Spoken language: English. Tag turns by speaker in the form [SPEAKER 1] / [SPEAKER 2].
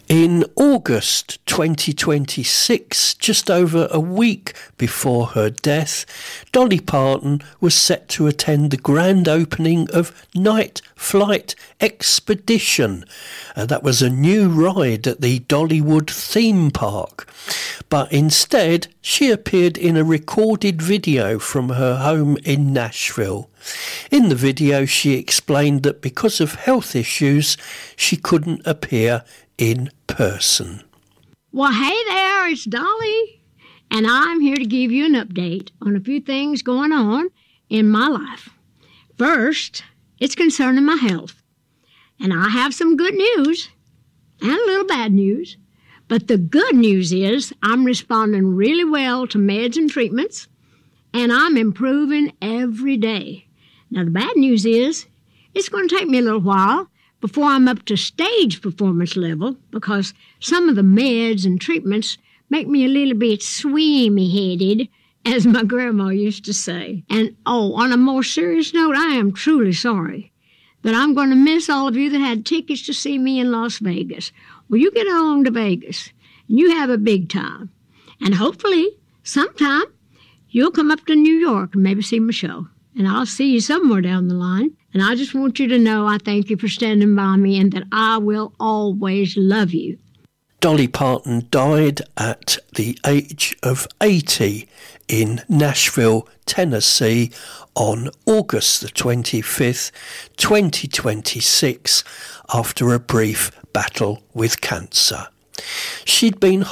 [SPEAKER 1] In August 2026, just over a week before her death, Dolly Parton was set to attend the grand opening of Night Flight Expedition. That was a new ride at the Dollywood theme park. But instead, she appeared in a recorded video from her home in Nashville. In the video, she explained that because of health issues, she couldn't appear in person.
[SPEAKER 2] Well, hey there, it's Dolly, and I'm here to give you an update on a few things going on in my life. First, it's concerning my health, and I have some good news and a little bad news. But the good news is I'm responding really well to meds and treatments, and I'm improving every day. Now, the bad news is it's going to take me a little while before I'm up to stage performance level, because some of the meds and treatments make me a little bit swimmy-headed, as my grandma used to say. And, on a more serious note, I am truly sorry that I'm going to miss all of you that had tickets to see me in Las Vegas. Well, you get on to Vegas, and you have a big time. And hopefully, sometime, you'll come up to New York and maybe see my show. And I'll see you somewhere down the line. And I just want you to know I thank you for standing by me and that I will always love you.
[SPEAKER 1] Dolly Parton died at the age of 80 in Nashville, Tennessee on August the 25th, 2026, after a brief battle with cancer. She'd been